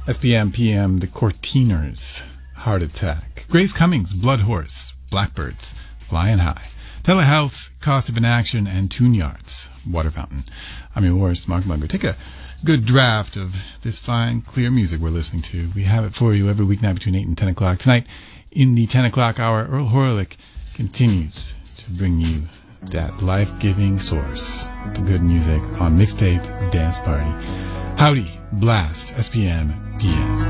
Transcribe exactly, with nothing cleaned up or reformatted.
S P M P M, The Courteeners, Heart Attack. Grace Cummings, Blood Horse, Blackbirds, Flying High. Telehealth, Cost of Inaction, and Tune Yards, Water Fountain. I'm your horse, Mark Munger. Take a good draft of this fine, clear music we're listening to. We have it for you every weeknight between eight and ten o'clock. Tonight, in the ten o'clock hour, Earl Horlick continues to bring you that life-giving source for good music on Mixtape Dance Party. Howdy, blast, S P M, P M.